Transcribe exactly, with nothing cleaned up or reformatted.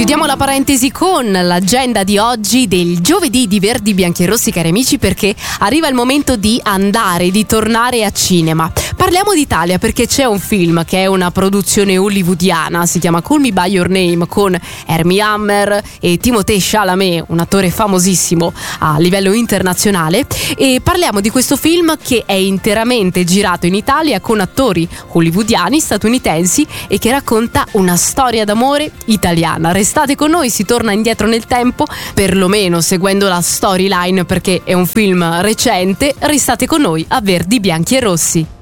Chiudiamo la parentesi con l'agenda di oggi del giovedì di Verdi Bianchi e Rossi, cari amici, perché arriva il momento di andare, di tornare a cinema. Parliamo d'Italia perché c'è un film che è una produzione hollywoodiana, si chiama Call Me By Your Name, con Armie Hammer e Timothée Chalamet, un attore famosissimo a livello internazionale, e parliamo di questo film che è interamente girato in Italia con attori hollywoodiani, statunitensi, e che racconta una storia d'amore italiana. Restate con noi, si torna indietro nel tempo, perlomeno seguendo la storyline perché è un film recente. Restate con noi a Verdi Bianchi e Rossi.